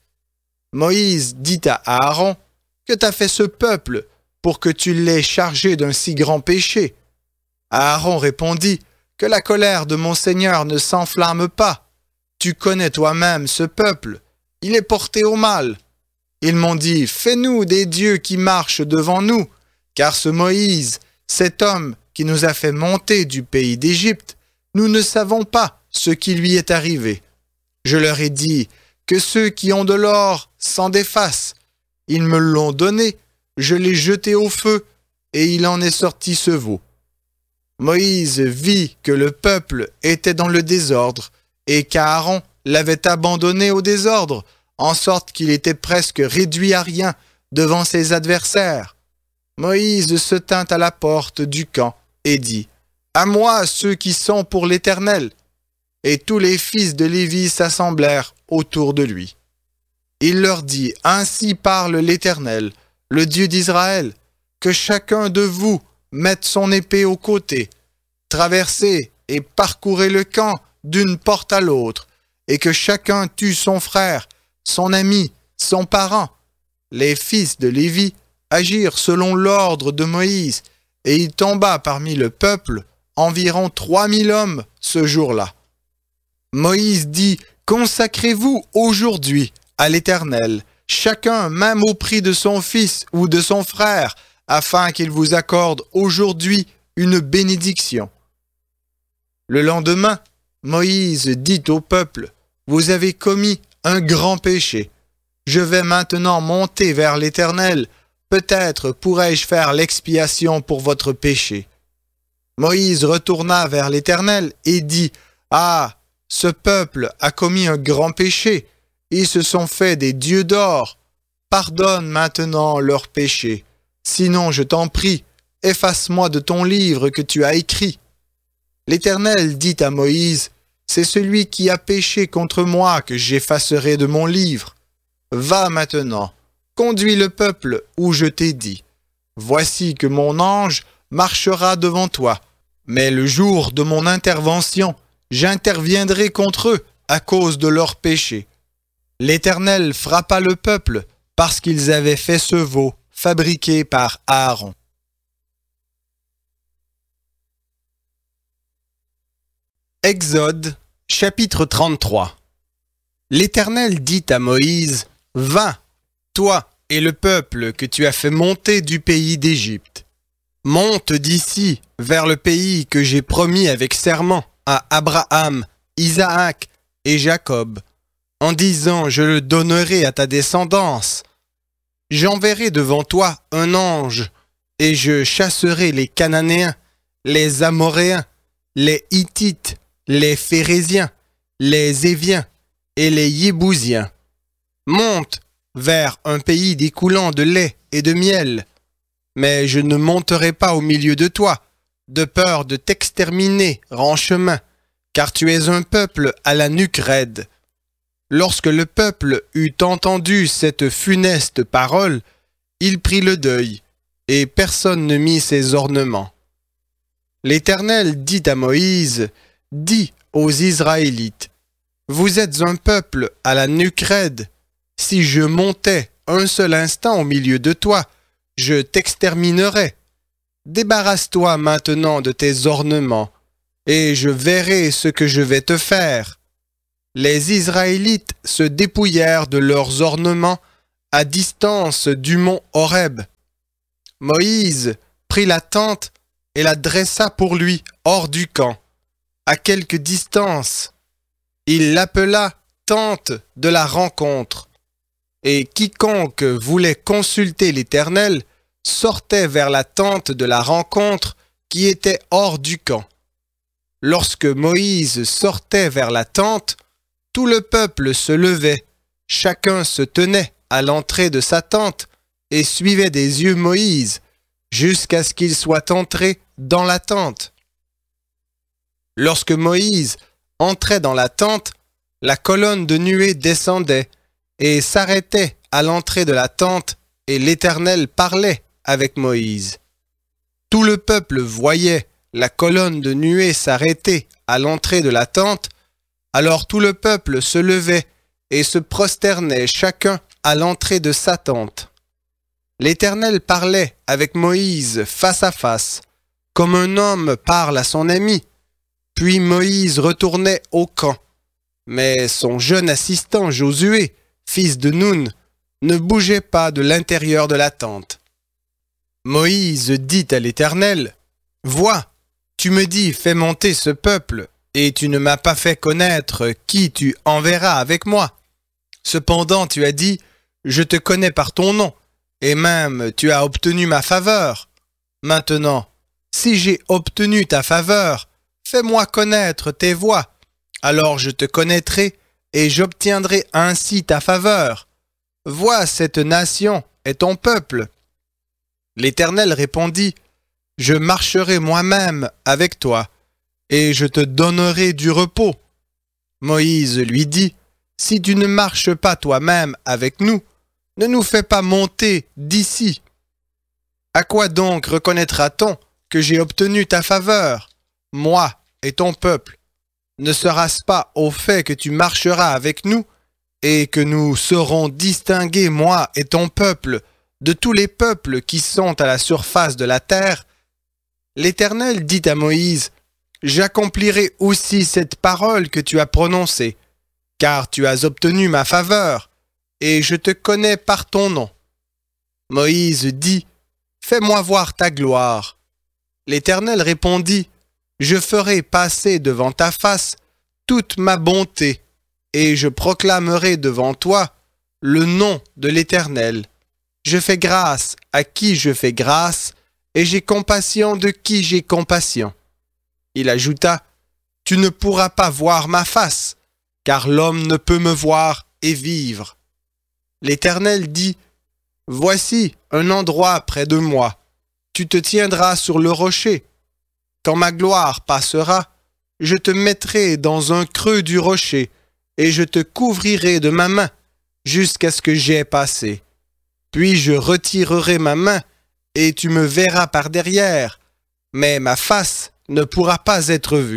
Moïse dit à Aaron, « Que t'a fait ce peuple pour que tu l'aies chargé d'un si grand péché ?» Aaron répondit, « Que la colère de mon Seigneur ne s'enflamme pas. Tu connais toi-même ce peuple. Il est porté au mal. Ils m'ont dit, fais-nous des dieux qui marchent devant nous, car ce Moïse, cet homme qui nous a fait monter du pays d'Égypte, nous ne savons pas ce qui lui est arrivé. Je leur ai dit, que ceux qui ont de l'or s'en défassent. Ils me l'ont donné, je l'ai jeté au feu, et il en est sorti ce veau. Moïse vit que le peuple était dans le désordre, et qu'Aaron l'avait abandonné au désordre, en sorte qu'il était presque réduit à rien devant ses adversaires. Moïse se tint à la porte du camp et dit, « À moi ceux qui sont pour l'Éternel !» Et tous les fils de Lévi s'assemblèrent autour de lui. Il leur dit, « Ainsi parle l'Éternel, le Dieu d'Israël, que chacun de vous mette son épée au côté, traversez et parcourez le camp d'une porte à l'autre, et que chacun tue son frère, son ami, son parent. » Les fils de Lévi agirent selon l'ordre de Moïse, et il tomba parmi le peuple environ 3000 hommes ce jour-là. Moïse dit, « Consacrez-vous aujourd'hui à l'Éternel, chacun même au prix de son fils ou de son frère, afin qu'il vous accorde aujourd'hui une bénédiction. » Le lendemain, Moïse dit au peuple, « Vous avez commis un grand péché. Je vais maintenant monter vers l'Éternel. Peut-être pourrai-je faire l'expiation pour votre péché. » Moïse retourna vers l'Éternel et dit, « Ah, ce peuple a commis un grand péché. Ils se sont fait des dieux d'or. Pardonne maintenant leurs péchés. Sinon, je t'en prie, efface-moi de ton livre que tu as écrit. » L'Éternel dit à Moïse, « C'est celui qui a péché contre moi que j'effacerai de mon livre. Va maintenant, conduis le peuple où je t'ai dit. Voici que mon ange marchera devant toi. Mais le jour de mon intervention, j'interviendrai contre eux à cause de leurs péchés. » L'Éternel frappa le peuple parce qu'ils avaient fait ce veau fabriqué par Aaron. Exode, chapitre 33. L'Éternel dit à Moïse, « Va, toi et le peuple que tu as fait monter du pays d'Égypte. Monte d'ici vers le pays que j'ai promis avec serment à Abraham, Isaac et Jacob, en disant, je le donnerai à ta descendance. J'enverrai devant toi un ange, et je chasserai les Cananéens, les Amoréens, les Hittites, les Phéréziens, les Éviens et les Yébousiens. Monte vers un pays découlant de lait et de miel. Mais je ne monterai pas au milieu de toi, de peur de t'exterminer en chemin, car tu es un peuple à la nuque raide. » Lorsque le peuple eut entendu cette funeste parole, il prit le deuil, et personne ne mit ses ornements. L'Éternel dit à Moïse, « Dis aux Israélites, vous êtes un peuple à la nuque raide. Si je montais un seul instant au milieu de toi, je t'exterminerais. Débarrasse-toi maintenant de tes ornements, et je verrai ce que je vais te faire. » les Israélites se dépouillèrent de leurs ornements à distance du mont Horeb. Moïse prit la tente et la dressa pour lui hors du camp, à quelque distance. Il l'appela tente de la rencontre. Et quiconque voulait consulter l'Éternel sortait vers la tente de la rencontre qui était hors du camp. Lorsque Moïse sortait vers la tente, tout le peuple se levait, chacun se tenait à l'entrée de sa tente et suivait des yeux Moïse jusqu'à ce qu'il soit entré dans la tente. Lorsque Moïse entrait dans la tente, la colonne de nuée descendait et s'arrêtait à l'entrée de la tente, et l'Éternel parlait avec Moïse. Tout le peuple voyait la colonne de nuée s'arrêter à l'entrée de la tente, alors tout le peuple se levait et se prosternait chacun à l'entrée de sa tente. L'Éternel parlait avec Moïse face à face, comme un homme parle à son ami. Puis Moïse retournait au camp. Mais son jeune assistant Josué, fils de Nun, ne bougeait pas de l'intérieur de la tente. Moïse dit à l'Éternel, « Vois, tu me dis, fais monter ce peuple, et tu ne m'as pas fait connaître qui tu enverras avec moi. Cependant tu as dit, je te connais par ton nom, et même tu as obtenu ma faveur. Maintenant, si j'ai obtenu ta faveur, fais-moi connaître tes voies, alors je te connaîtrai et j'obtiendrai ainsi ta faveur. Vois, cette nation est ton peuple. » L'Éternel répondit, « Je marcherai moi-même avec toi, et je te donnerai du repos. » Moïse lui dit, « Si tu ne marches pas toi-même avec nous, ne nous fais pas monter d'ici. À quoi donc reconnaîtra-t-on que j'ai obtenu ta faveur, moi et ton peuple? Ne sera-ce pas au fait que tu marcheras avec nous et que nous serons distingués, moi et ton peuple, de tous les peuples qui sont à la surface de la terre? » L'Éternel dit à Moïse, « J'accomplirai aussi cette parole que tu as prononcée, car tu as obtenu ma faveur, et je te connais par ton nom. » Moïse dit, « Fais-moi voir ta gloire. » L'Éternel répondit, « Je ferai passer devant ta face toute ma bonté, et je proclamerai devant toi le nom de l'Éternel. Je fais grâce à qui je fais grâce, et j'ai compassion de qui j'ai compassion. » Il ajouta, « Tu ne pourras pas voir ma face, car l'homme ne peut me voir et vivre. » L'Éternel dit, « Voici un endroit près de moi. Tu te tiendras sur le rocher. Quand ma gloire passera, je te mettrai dans un creux du rocher, et je te couvrirai de ma main jusqu'à ce que j'aie passé. Puis je retirerai ma main, et tu me verras par derrière, mais ma face ne pourra pas être vue. »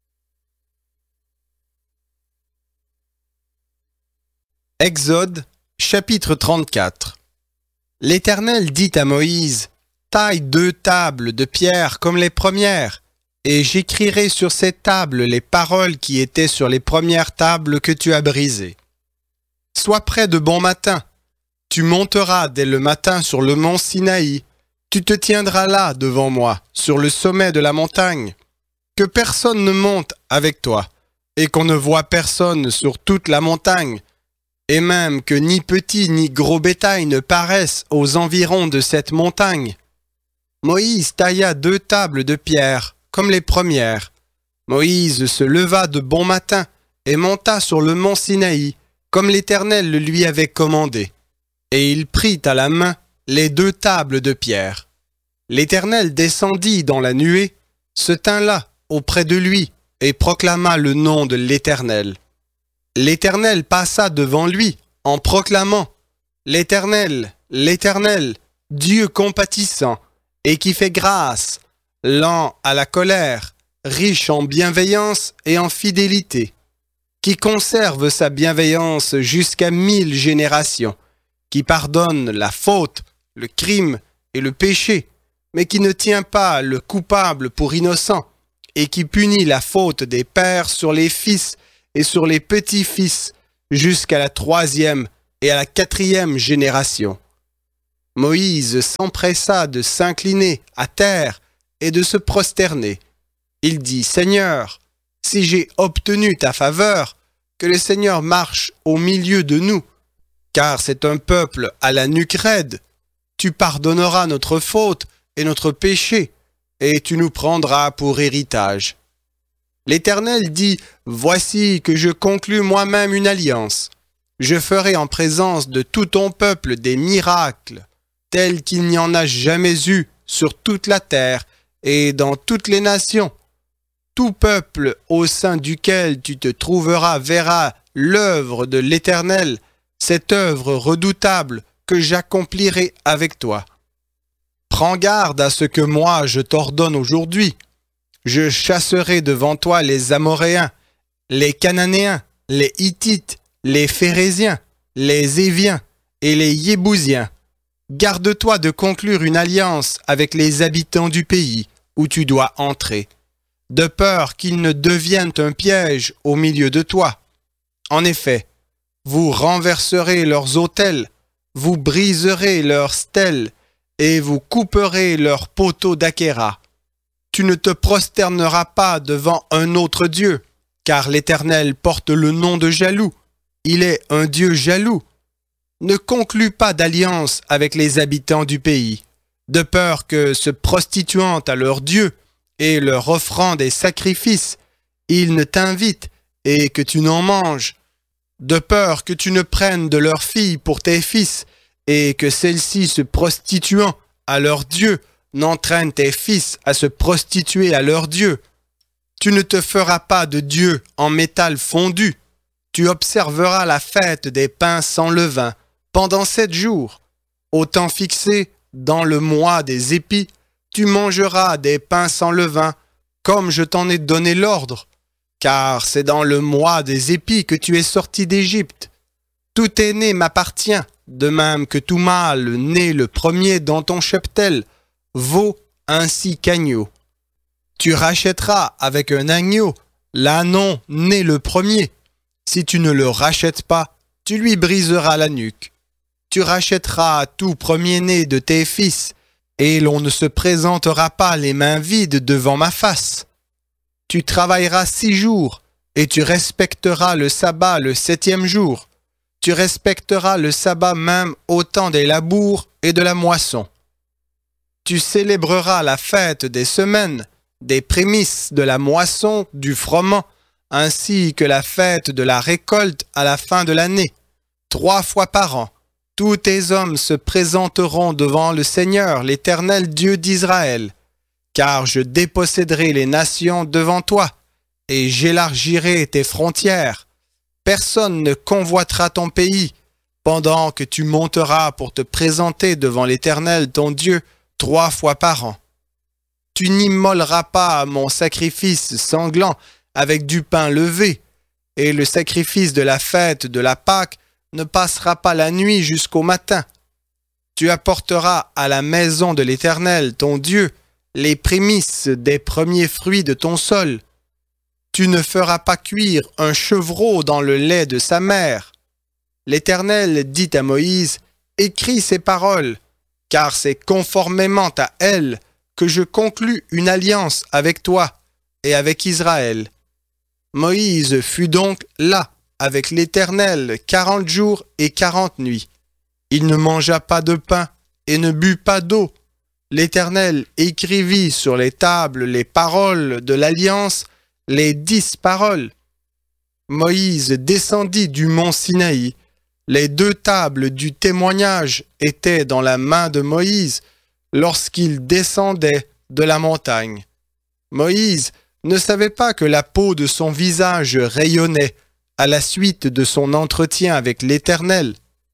Exode, chapitre 34. L'Éternel dit à Moïse, « Taille 2 tables de pierre comme les premières, et j'écrirai sur ces tables les paroles qui étaient sur les premières tables que tu as brisées. Sois prêt de bon matin. Tu monteras dès le matin sur le mont Sinaï. Tu te tiendras là devant moi, sur le sommet de la montagne. Que personne ne monte avec toi, et qu'on ne voie personne sur toute la montagne, et même que ni petit ni gros bétail ne paraissent aux environs de cette montagne. » Moïse tailla 2 tables de pierre, comme les premières. Moïse se leva de bon matin et monta sur le mont Sinaï, comme l'Éternel le lui avait commandé. Et il prit à la main les 2 tables de pierre. L'Éternel descendit dans la nuée, se tint là auprès de lui et proclama le nom de l'Éternel. L'Éternel passa devant lui en proclamant « L'Éternel, l'Éternel, Dieu compatissant et qui fait grâce, lent à la colère, riche en bienveillance et en fidélité, qui conserve sa bienveillance jusqu'à 1000 générations, qui pardonne la faute, le crime et le péché, mais qui ne tient pas le coupable pour innocent, et qui punit la faute des pères sur les fils et sur les petits-fils, jusqu'à la 3e et à la 4e génération. Moïse s'empressa de s'incliner à terre et de se prosterner. Il dit, « Seigneur, si j'ai obtenu ta faveur, que le Seigneur marche au milieu de nous, car c'est un peuple à la nuque raide. Tu pardonneras notre faute et notre péché, et tu nous prendras pour héritage. » L'Éternel dit, « Voici que je conclus moi-même une alliance. Je ferai en présence de tout ton peuple des miracles, tels qu'il n'y en a jamais eu sur toute la terre et dans toutes les nations. Tout peuple au sein duquel tu te trouveras verra l'œuvre de l'Éternel, cette œuvre redoutable que j'accomplirai avec toi. Prends garde à ce que moi je t'ordonne aujourd'hui. Je chasserai devant toi les Amoréens, les Cananéens, les Hittites, les Phéréziens, les Éviens et les Yébousiens. Garde-toi de conclure une alliance avec les habitants du pays où tu dois entrer, de peur qu'ils ne deviennent un piège au milieu de toi. En effet, vous renverserez leurs autels, vous briserez leurs stèles, et vous couperez leurs poteaux d'Achéra. Tu ne te prosterneras pas devant un autre Dieu, car l'Éternel porte le nom de jaloux. Il est un Dieu jaloux. Ne conclus pas d'alliance avec les habitants du pays, de peur que, se prostituant à leur Dieu et leur offrant des sacrifices, ils ne t'invitent et que tu n'en manges, de peur que tu ne prennes de leurs filles pour tes fils et que celles-ci, se prostituant à leur Dieu, n'entraînent tes fils à se prostituer à leur Dieu. Tu ne te feras pas de Dieu en métal fondu. Tu observeras la fête des pains sans levain pendant 7 jours. Au temps fixé, dans le mois des épis, tu mangeras des pains sans levain, comme je t'en ai donné l'ordre, car c'est dans le mois des épis que tu es sorti d'Égypte. Tout aîné m'appartient, de même que tout mâle né le premier dans ton cheptel vaut ainsi qu'agneau. Tu rachèteras avec un agneau l'ânon né le premier. Si tu ne le rachètes pas, tu lui briseras la nuque. Tu rachèteras tout premier-né de tes fils, et l'on ne se présentera pas les mains vides devant ma face. Tu travailleras 6 jours, et tu respecteras le sabbat le 7e jour. Tu respecteras le sabbat même au temps des labours et de la moisson. Tu célébreras la fête des semaines, des prémices de la moisson, du froment, ainsi que la fête de la récolte à la fin de l'année. 3 fois par an, tous tes hommes se présenteront devant le Seigneur, l'Éternel Dieu d'Israël, car je déposséderai les nations devant toi, et j'élargirai tes frontières. Personne ne convoitera ton pays, pendant que tu monteras pour te présenter devant l'Éternel ton Dieu 3 fois par an. Tu n'immoleras pas mon sacrifice sanglant avec du pain levé, et le sacrifice de la fête de la Pâque ne passera pas la nuit jusqu'au matin. Tu apporteras à la maison de l'Éternel ton Dieu les prémices des premiers fruits de ton sol. Tu ne feras pas cuire un chevreau dans le lait de sa mère. L'Éternel dit à Moïse, « Écris ces paroles, car c'est conformément à elles que je conclus une alliance avec toi et avec Israël. » Moïse fut donc là avec l'Éternel 40 jours et 40 nuits. Il ne mangea pas de pain et ne but pas d'eau. L'Éternel écrivit sur les tables les paroles de l'alliance, les 10 paroles. Moïse descendit du mont Sinaï. Les 2 tables du témoignage étaient dans la main de Moïse lorsqu'il descendait de la montagne. Moïse ne savait pas que la peau de son visage rayonnait à la suite de son entretien avec l'Éternel.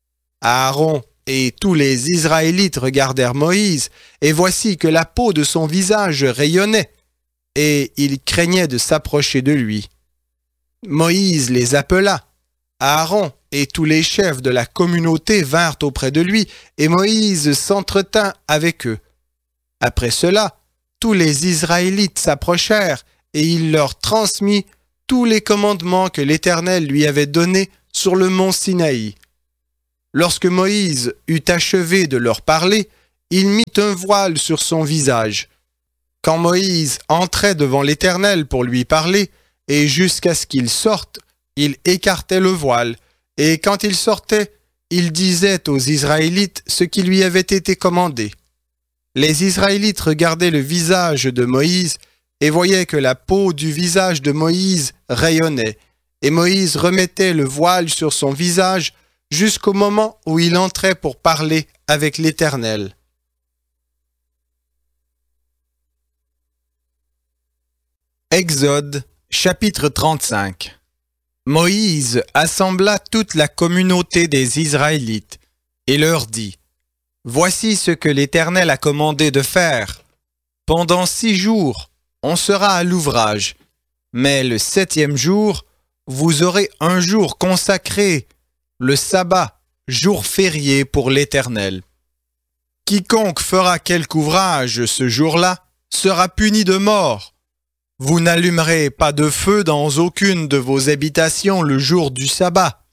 Aaron et tous les Israélites regardèrent Moïse, et voici que la peau de son visage rayonnait, et ils craignaient de s'approcher de lui. Moïse les appela. Aaron et tous les chefs de la communauté vinrent auprès de lui, et Moïse s'entretint avec eux. Après cela, tous les Israélites s'approchèrent, et il leur transmit tous les commandements que l'Éternel lui avait donnés sur le mont Sinaï. Lorsque Moïse eut achevé de leur parler, il mit un voile sur son visage. Quand Moïse entrait devant l'Éternel pour lui parler, et jusqu'à ce qu'il sorte, il écartait le voile, et quand il sortait, il disait aux Israélites ce qui lui avait été commandé. Les Israélites regardaient le visage de Moïse et voyaient que la peau du visage de Moïse rayonnait, et Moïse remettait le voile sur son visage jusqu'au moment où il entrait pour parler avec l'Éternel. Exode, chapitre 35. Moïse assembla toute la communauté des Israélites et leur dit : Voici ce que l'Éternel a commandé de faire. Pendant 6 jours, on sera à l'ouvrage, mais le 7e jour, vous aurez un jour consacré, le sabbat, jour férié pour l'Éternel. Quiconque fera quelque ouvrage ce jour-là sera puni de mort. Vous n'allumerez pas de feu dans aucune de vos habitations le jour du sabbat.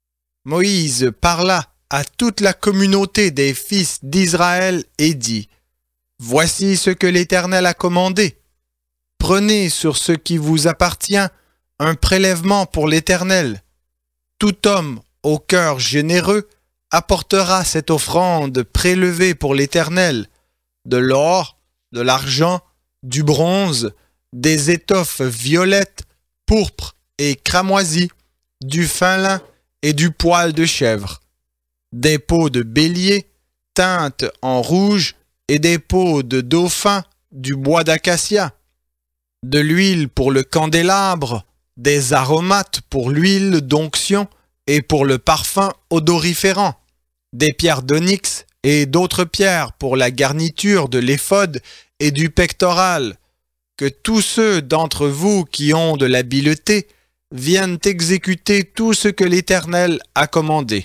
Moïse parla à toute la communauté des fils d'Israël et dit : Voici ce que l'Éternel a commandé. Prenez sur ce qui vous appartient un prélèvement pour l'Éternel. Tout homme au cœur généreux apportera cette offrande prélevée pour l'Éternel, de l'or, de l'argent, du bronze, des étoffes violettes, pourpres et cramoisies, du fin lin et du poil de chèvre, des peaux de bélier teintes en rouge et des peaux de dauphin du bois d'acacia, de l'huile pour le candélabre, des aromates pour l'huile d'onction et pour le parfum odoriférant, des pierres d'onyx et d'autres pierres pour la garniture de l'éphod et du pectoral. Que tous ceux d'entre vous qui ont de l'habileté viennent exécuter tout ce que l'Éternel a commandé.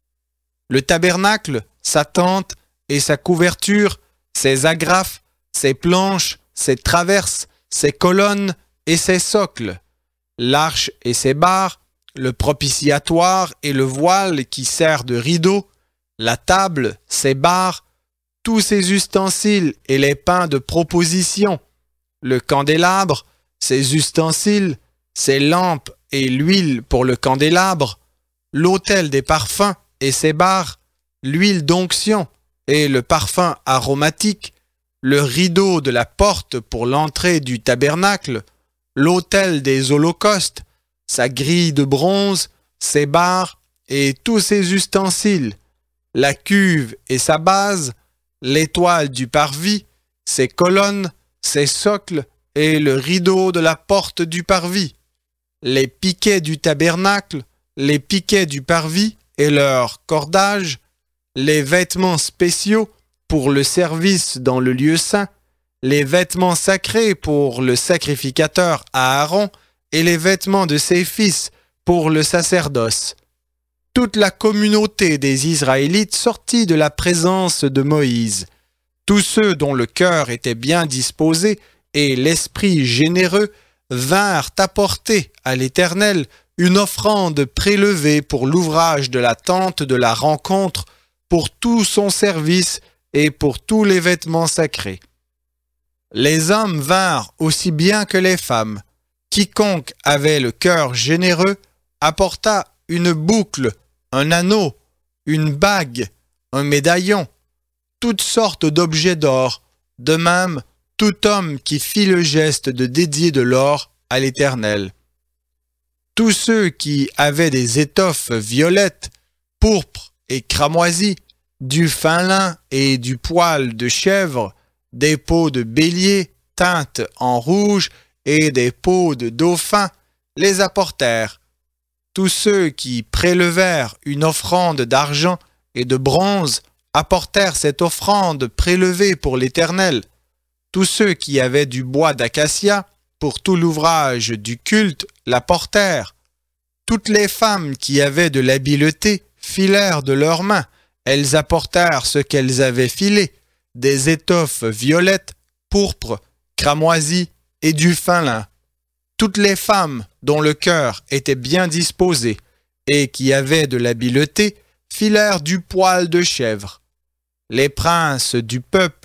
Le tabernacle, sa tente et sa couverture, ses agrafes, ses planches, ses traverses, ses colonnes et ses socles, l'arche et ses barres, le propitiatoire et le voile qui sert de rideau, la table, ses barres, tous ses ustensiles et les pains de proposition, le candélabre, ses ustensiles, ses lampes et l'huile pour le candélabre, l'autel des parfums et ses barres, l'huile d'onction et le parfum aromatique, le rideau de la porte pour l'entrée du tabernacle, l'autel des holocaustes, sa grille de bronze, ses barres et tous ses ustensiles, la cuve et sa base, l'étoile du parvis, ses colonnes, ses socles et le rideau de la porte du parvis, les piquets du tabernacle, les piquets du parvis et leurs cordages, les vêtements spéciaux pour le service dans le lieu saint, les vêtements sacrés pour le sacrificateur Aaron et les vêtements de ses fils pour le sacerdoce. Toute la communauté des Israélites sortit de la présence de Moïse. Tous ceux dont le cœur était bien disposé et l'esprit généreux vinrent apporter à l'Éternel une offrande prélevée pour l'ouvrage de la tente de la rencontre, pour tout son service et pour tous les vêtements sacrés. Les hommes vinrent aussi bien que les femmes. Quiconque avait le cœur généreux apporta une boucle, un anneau, une bague, un médaillon, toutes sortes d'objets d'or, de même tout homme qui fit le geste de dédier de l'or à l'Éternel. Tous ceux qui avaient des étoffes violettes, pourpres et cramoisies, du fin lin et du poil de chèvre, des peaux de bélier teintes en rouge et des peaux de dauphin, les apportèrent. Tous ceux qui prélevèrent une offrande d'argent et de bronze apportèrent cette offrande prélevée pour l'Éternel. Tous ceux qui avaient du bois d'acacia pour tout l'ouvrage du culte l'apportèrent. Toutes les femmes qui avaient de l'habileté filèrent de leurs mains. Elles apportèrent ce qu'elles avaient filé, des étoffes violettes, pourpres, cramoisies et du fin lin. Toutes les femmes dont le cœur était bien disposé et qui avaient de l'habileté filèrent du poil de chèvre. Les princes du peuple